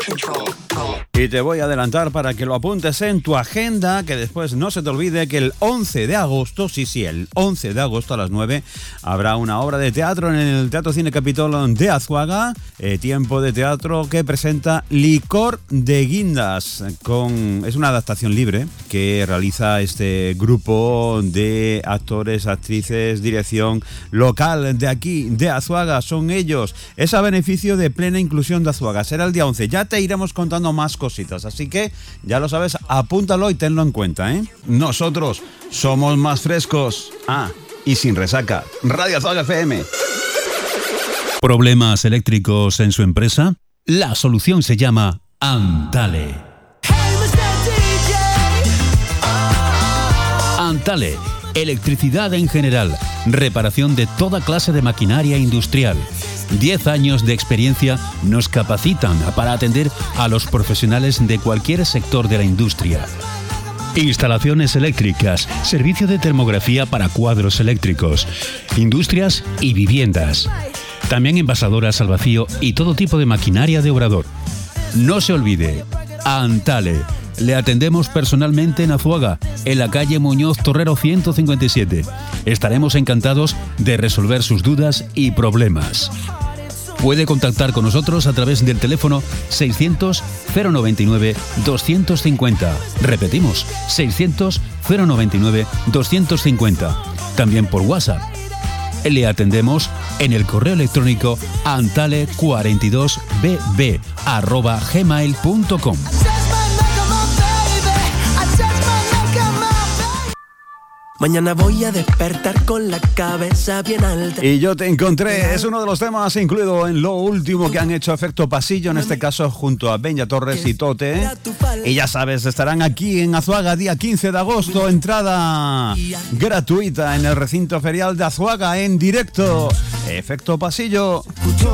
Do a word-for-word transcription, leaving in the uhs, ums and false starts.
Y te voy a adelantar para que lo apuntes en tu agenda, que después no se te olvide que el once de agosto, sí, sí, el once de agosto a las nueve, habrá una obra de teatro en el Teatro Cine Capitol de Azuaga, eh, tiempo de teatro que presenta Licor de Guindas. Con, es una adaptación libre que realiza este grupo de actores, actrices, dirección local de aquí, de Azuaga. Son ellos. Es a beneficio de Plena Inclusión de Azuaga. Será el día once. Ya te iremos contando más cositas, así que ya lo sabes, apúntalo y tenlo en cuenta, ¿eh? Nosotros somos más frescos, ah, y sin resaca. Radio Azuaga F M. ¿Problemas eléctricos en su empresa? La solución se llama Antale. Antale, electricidad en general, reparación de toda clase de maquinaria industrial. diez años de experiencia nos capacitan para atender a los profesionales de cualquier sector de la industria. Instalaciones eléctricas, servicio de termografía para cuadros eléctricos, industrias y viviendas. También envasadoras al vacío y todo tipo de maquinaria de obrador. No se olvide, Antale. Le atendemos personalmente en Azuaga, en la calle Muñoz Torrero ciento cincuenta y siete. Estaremos encantados de resolver sus dudas y problemas. Puede contactar con nosotros a través del teléfono seiscientos cero noventa y nueve doscientos cincuenta. Repetimos, seiscientos cero noventa y nueve doscientos cincuenta. También por WhatsApp. Le atendemos en el correo electrónico antale cuarenta y dos b b arroba gmail punto com. Mañana voy a despertar con la cabeza bien alta. Y yo te encontré, es uno de los temas incluido en lo último que han hecho Efecto Pasillo, en este caso junto a Benja Torres y Tote. Y ya sabes, estarán aquí en Azuaga día quince de agosto, entrada gratuita en el recinto ferial de Azuaga en directo. Efecto Pasillo.